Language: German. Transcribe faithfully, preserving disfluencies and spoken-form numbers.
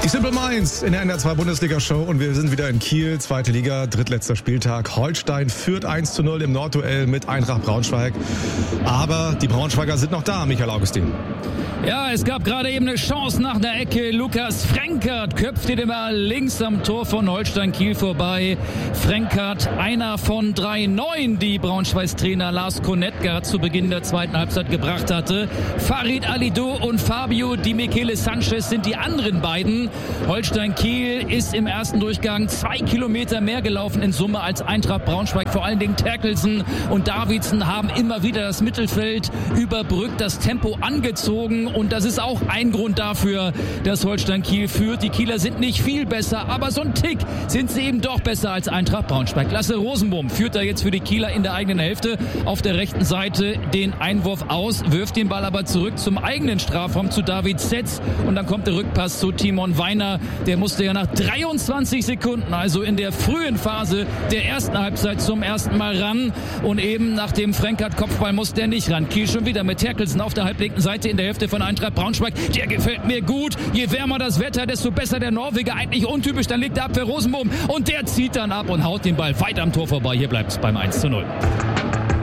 Die Simple Minds in der N R zwei Bundesliga-Show und wir sind wieder in Kiel, zweite Liga, drittletzter Spieltag. Holstein führt eins zu null im Nordduell mit Eintracht Braunschweig. Aber die Braunschweiger sind noch da, Michael Augustin. Ja, es gab gerade eben eine Chance nach der Ecke. Lukas Frenkert köpfte den Ball links am Tor von Holstein Kiel vorbei. Frenkert, einer von drei Neuen, die Braunschweigs Trainer Lars Konetka zu Beginn der zweiten Halbzeit gebracht hatte. Farid Alidou und Fabio Di Michele Sanchez sind die anderen beiden. Holstein Kiel ist im ersten Durchgang zwei Kilometer mehr gelaufen in Summe als Eintracht Braunschweig. Vor allen Dingen Terkelsen und Davidsen haben immer wieder das Mittelfeld überbrückt, das Tempo angezogen. Und das ist auch ein Grund dafür, dass Holstein Kiel führt. Die Kieler sind nicht viel besser, aber so ein Tick sind sie eben doch besser als Eintracht Braunschweig. Lasse Rosenbohm führt da jetzt für die Kieler in der eigenen Hälfte auf der rechten Seite den Einwurf aus, wirft den Ball aber zurück zum eigenen Strafraum zu David Setz. Und dann kommt der Rückpass zu Timon Weiner. Der musste ja nach dreiundzwanzig Sekunden, also in der frühen Phase der ersten Halbzeit, zum ersten Mal ran. Und eben nach dem Frenkert-Kopfball musste er nicht ran. Kiel schon wieder mit Terkelsen auf der halblinken Seite in der Hälfte von Eintracht Braunschweig. Der gefällt mir gut. Je wärmer das Wetter, desto besser der Norweger. Eigentlich untypisch. Dann legt er ab für Rosenbohm und der zieht dann ab und haut den Ball weit am Tor vorbei. Hier bleibt es beim eins zu null.